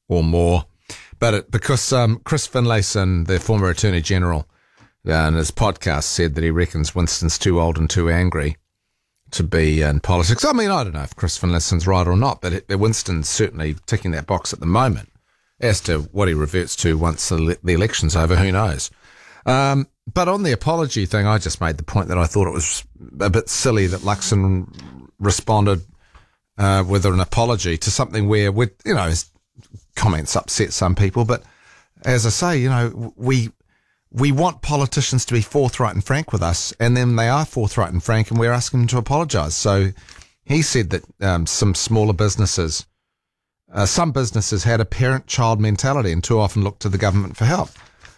or more. But because Chris Finlayson, the former Attorney General, in his podcast said that he reckons Winston's too old and too angry to be in politics. I mean, I don't know if Chris Finlayson's right or not, but Winston's certainly ticking that box at the moment. As to what he reverts to once the election's over, who knows? But on the apology thing, I just made the point that I thought it was a bit silly that Luxon responded with an apology to something where, his comments upset some people. But as I say, we want politicians to be forthright and frank with us, and then they are forthright and frank, and we're asking them to apologise. So he said that some smaller businesses, some businesses had a parent-child mentality and too often looked to the government for help.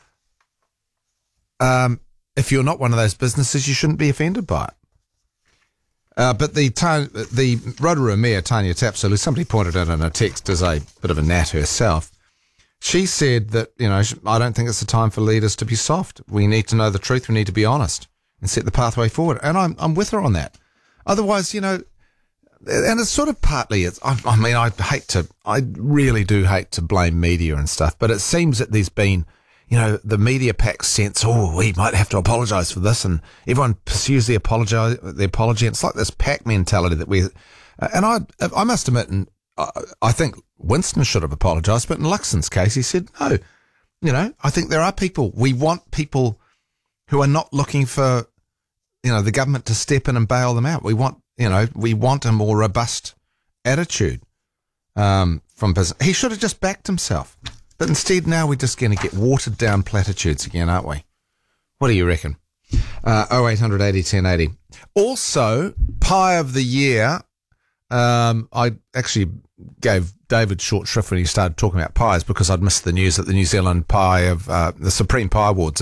If you're not one of those businesses, you shouldn't be offended by it. But the Rotorua Mayor, Tanya Tapsell, who somebody pointed out in a text as a bit of a gnat herself, she said that, I don't think it's the time for leaders to be soft. We need to know the truth. We need to be honest and set the pathway forward. And I'm with her on that. Otherwise, and it's sort of partly, I really do hate to blame media and stuff, but it seems that there's been, the media pack sense, we might have to apologise for this, and everyone pursues the apology, and it's like this pack mentality that and I must admit, and I think Winston should have apologised, but in Luxon's case, he said, no, I think there are people, we want people who are not looking for, the government to step in and bail them out. We want a more robust attitude from business. He should have just backed himself. But instead, now we're just going to get watered down platitudes again, aren't we? What do you reckon? 0800 80 10 80. Also, Pie of the Year. I actually gave David short shrift when he started talking about pies because I'd missed the news that the New Zealand Pie of the Supreme Pie Awards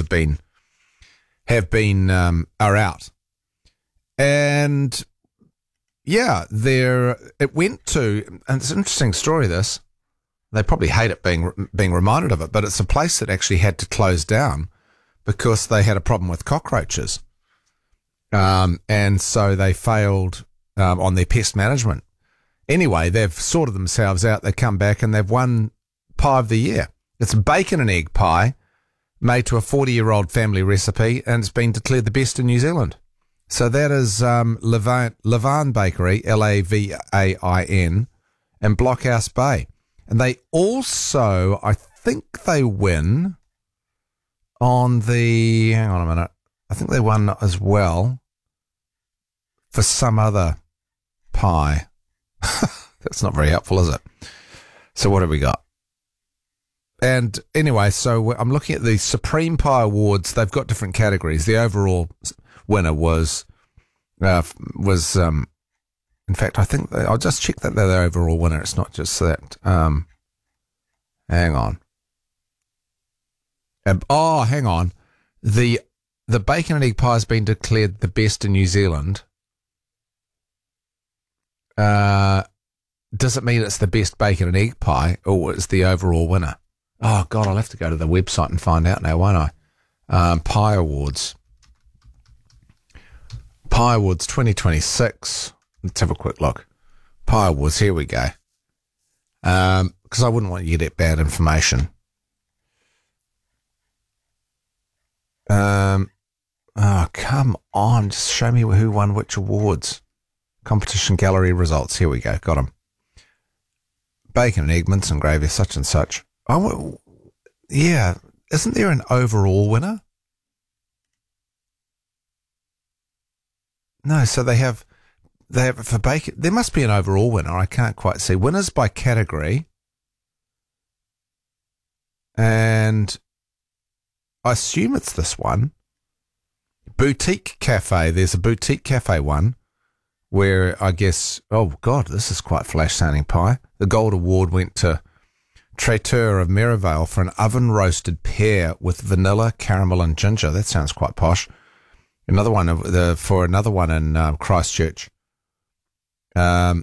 are out. And yeah, it went to, and it's an interesting story, this. They probably hate it being reminded of it, but it's a place that actually had to close down because they had a problem with cockroaches. And so they failed on their pest management. Anyway, they've sorted themselves out. They come back and they've won Pie of the Year. It's bacon and egg pie made to a 40-year-old family recipe, and it's been declared the best in New Zealand. So that is Lavan Bakery, Lavain, and Blockhouse Bay. And they also, I think they win on the, hang on a minute, I think they won as well for some other pie. That's not very helpful, is it? So what have we got? And anyway, so I'm looking at the Supreme Pie Awards. They've got different categories. The overall winner was in fact, I think I'll just check that they're the overall winner. It's not just that. Hang on. Hang on. The bacon and egg pie has been declared the best in New Zealand. Does it mean it's the best bacon and egg pie, or it's the overall winner? Oh God, I'll have to go to the website and find out now, won't I? Pie Awards. Pie Awards 2026. Let's have a quick look. Pie Awards, here we go. Because I wouldn't want you to get bad information. Oh, come on. Just show me who won which awards. Competition gallery results. Here we go. Got them. Bacon and egg, mince and gravy, such and such. Oh, yeah. Isn't there an overall winner? No, so they have for bacon. There must be an overall winner. I can't quite see. Winners by category. And I assume it's this one. Boutique Cafe. There's a Boutique Cafe one where I guess, oh God, this is quite flash sounding pie. The gold award went to Traiteur of Merivale for an oven roasted pear with vanilla, caramel and ginger. That sounds quite posh. Another one for another one in Christchurch. Gosh,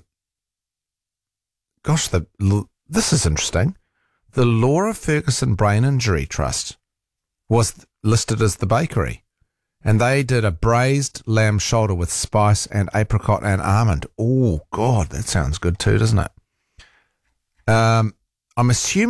this is interesting. The Laura Ferguson Brain Injury Trust was listed as the bakery, and they did a braised lamb shoulder with spice and apricot and almond. Oh God, that sounds good too, doesn't it? I'm assuming